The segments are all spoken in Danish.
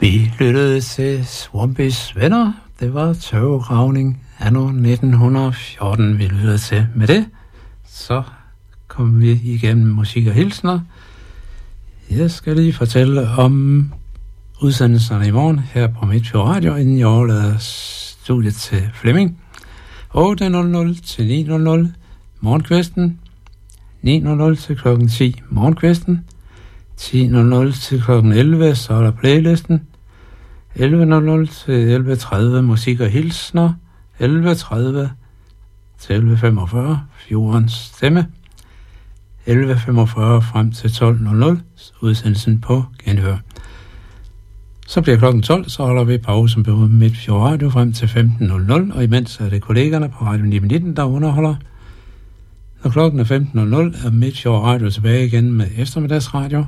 Vi lyttede til Swampys Venner. Det var tørvegravning anno 1914, vi lyttede til. Med det, så kom vi igennem musik og hilsner. Jeg skal lige fortælle om udsendelserne i morgen her på Midtfjord Radio, inden jeg overlader studiet til Flemming. 8.00 til 9.00 morgenkvisten, 9.00 til klokken 10 morgenkvisten, 10.00 til klokken 11, så er der playlisten, 11.00 til 11.30 musik og hilsner, 11.30 til 11.45 Fjordens Stemme, 11.45 frem til 12.00 udsendelsen på genhør. Så bliver klokken 12, så holder vi pausen på Midtfjord Radio frem til 15.00, og imens er det kollegerne på Radio 919, der underholder. Når klokken er 15.00, er Midtfjord Radio tilbage igen med eftermiddagsradio.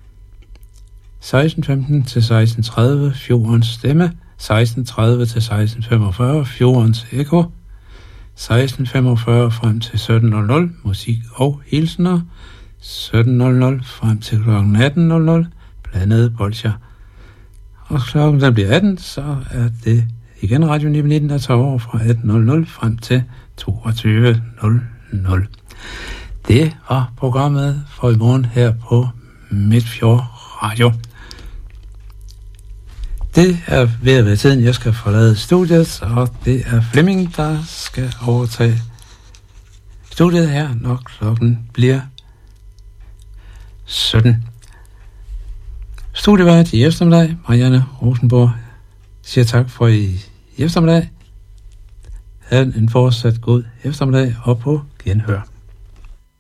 16.15 til 16.30 Fjordens Stemme, 16.30 til 16.45 Fjordens Eko, 16.45 frem til 17.00 musik og hilsener, 17.00 frem til klokken 18.00 blandede bolsjer. Og klokken den bliver 18, så er det igen Radio 919, der tager over fra 18.00 frem til 22.00. Det var programmet for i morgen her på Midtfjord Radio. Det er ved at være tiden, jeg skal forlade studiet, og det er Flemming, der skal overtage studiet her, når klokken bliver 17. Studievært i eftermiddag, Marianne Rosenborg, siger tak for i eftermiddag. Ha' en fortsat god eftermiddag og på genhør.